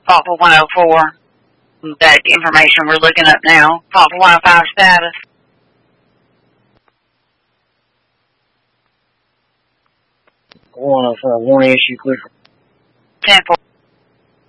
Fault for 104. That information we're looking up now. Fault for 105 status. One issue quicker. 10-4.